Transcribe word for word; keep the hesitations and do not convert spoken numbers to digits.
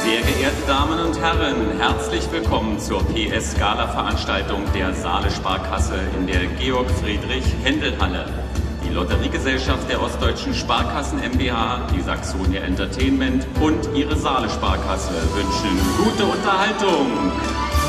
Sehr geehrte Damen und Herren, herzlich willkommen zur P S-Gala-Veranstaltung der Saale Sparkasse in der Georg-Friedrich-Händel-Halle. Die Lotteriegesellschaft der Ostdeutschen Sparkassen MbH, die Saxonia Entertainment und ihre Saale Sparkasse wünschen gute Unterhaltung.